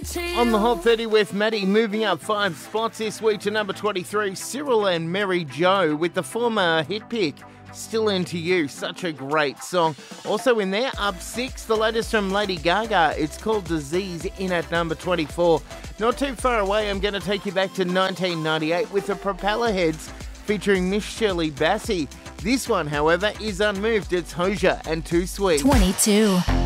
On the Hot 30 with Maddie, moving up 5 spots this week to number 23, Cyril and Mary Jo with the former hit pick, Still Into You. Such a great song. Also in there, up 6, the latest from Lady Gaga. It's called Disease, in at number 24. Not too far away, I'm going to take you back to 1998 with the Propellerheads featuring Miss Shirley Bassey. This one, however, is unmoved. It's Hozier and Too Sweet. 22.